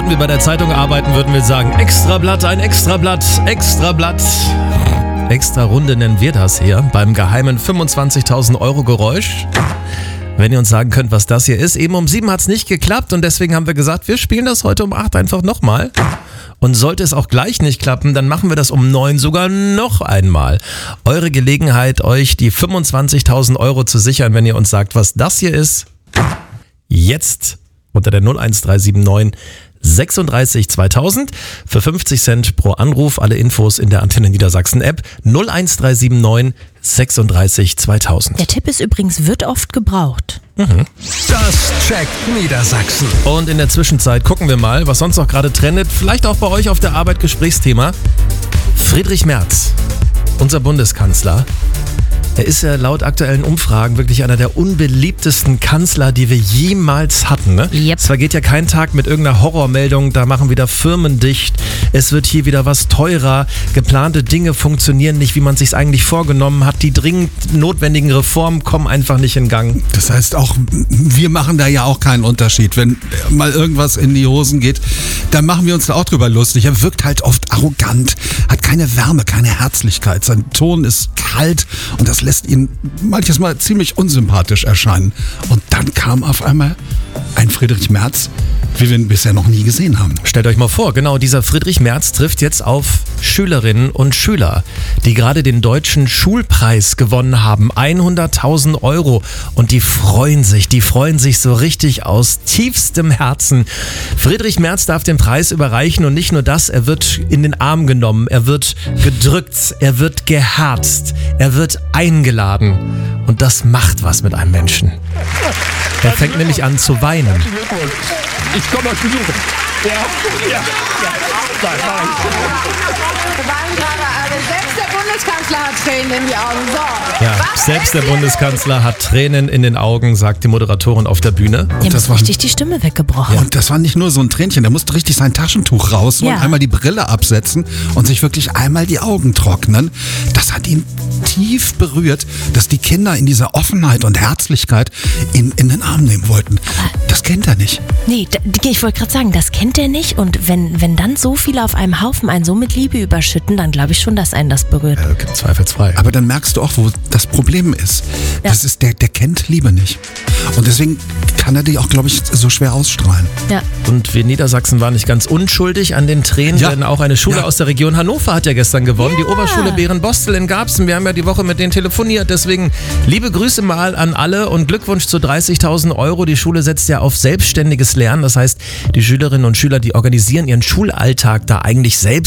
Würden wir bei der Zeitung arbeiten, würden wir sagen, Extrablatt, ein Extrablatt, Extrablatt. Extra Runde nennen wir das hier beim geheimen 25.000 Euro Geräusch. Wenn ihr uns sagen könnt, was das hier ist. Eben um 7 hat es nicht geklappt und deswegen haben wir gesagt, wir spielen das heute um 8 einfach nochmal. Und sollte es auch gleich nicht klappen, dann machen wir das um 9 sogar noch einmal. Eure Gelegenheit, euch die 25.000 Euro zu sichern, wenn ihr uns sagt, was das hier ist. Jetzt unter der 01379 36 2000 für 50 Cent pro Anruf. Alle Infos in der Antenne Niedersachsen App 01379 36 2000. Der Tipp ist übrigens, wird oft gebraucht. Das checkt Niedersachsen. Und in der Zwischenzeit gucken wir mal, was sonst noch gerade trendet. Vielleicht auch bei euch auf der Arbeit Gesprächsthema. Friedrich Merz, unser Bundeskanzler. Er ist ja laut aktuellen Umfragen wirklich einer der unbeliebtesten Kanzler, die wir jemals hatten. Ne? Yep. Es vergeht ja kein Tag mit irgendeiner Horrormeldung, da machen wieder Firmen dicht, es wird hier wieder was teurer, geplante Dinge funktionieren nicht, wie man es sich eigentlich vorgenommen hat, die dringend notwendigen Reformen kommen einfach nicht in Gang. Das heißt auch, wir machen da ja auch keinen Unterschied. Wenn mal irgendwas in die Hosen geht, dann machen wir uns da auch drüber lustig. Er wirkt halt oft arrogant, hat keine Wärme, keine Herzlichkeit. Sein Ton ist kalt und das lässt ihn manches Mal ziemlich unsympathisch erscheinen. Und dann kam auf einmal ein Friedrich Merz, wie wir ihn bisher noch nie gesehen haben. Stellt euch mal vor, genau dieser Friedrich Merz trifft jetzt auf Schülerinnen und Schüler, die gerade den deutschen Schulpreis gewonnen haben, 100.000 Euro. Und die freuen sich so richtig aus tiefstem Herzen. Friedrich Merz darf den Preis überreichen und nicht nur das, er wird in den Arm genommen, er wird gedrückt, er wird geherzt, er wird eingeladen. Und das macht was mit einem Menschen. Er fängt nämlich an zu weinen. Ich komme euch besuchen. Ja. Wir weinen gerade alle. Selbst der Bundeskanzler hat Tränen in die Augen. So. Ja, selbst der Bundeskanzler hat Tränen in den Augen, sagt die Moderatorin auf der Bühne. Dem das ist war- richtig die Stimme weggebrochen. Und das war nicht nur so ein Tränchen, der musste richtig sein Taschentuch raus und Ja. einmal die Brille absetzen und sich wirklich einmal die Augen trocknen. Das hat ihn tief berührt, dass die Kinder in dieser Offenheit und Herzlichkeit ihn in den Arm nehmen wollten. Das kennt er nicht. Nee, ich wollte gerade sagen, das kennt er nicht. Und wenn dann so viele auf einem Haufen einen so mit Liebe überschütten, dann glaube ich schon, dass einen das berührt. Zweifelsfrei. Aber dann merkst du auch, wo das Problem ist. Ja. Das ist der kennt Liebe nicht. Und deswegen kann er die auch, glaube ich, so schwer ausstrahlen. Ja. Und wir Niedersachsen waren nicht ganz unschuldig an den Tränen, Ja. denn auch eine Schule Ja. aus der Region Hannover hat ja gestern gewonnen, Ja. die Oberschule Bärenbostel in Garbsen. Wir haben ja die Woche mit denen telefoniert, deswegen liebe Grüße mal an alle und Glückwunsch zu 30.000 Euro. Die Schule setzt ja auf selbstständiges Lernen, das heißt, die Schülerinnen und Schüler, die organisieren ihren Schulalltag da eigentlich selbst.